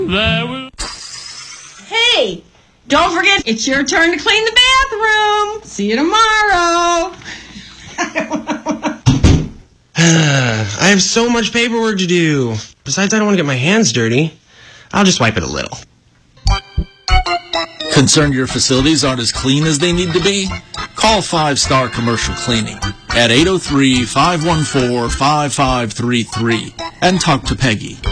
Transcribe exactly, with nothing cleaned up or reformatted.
Hey, don't forget, it's your turn to clean the bathroom. See you tomorrow. I have so much paperwork to do. Besides, I don't want to get my hands dirty. I'll just wipe it a little. Concerned your facilities aren't as clean as they need to be? Call Five Star Commercial Cleaning at eight oh three, five one four, five five three three and talk to Peggy.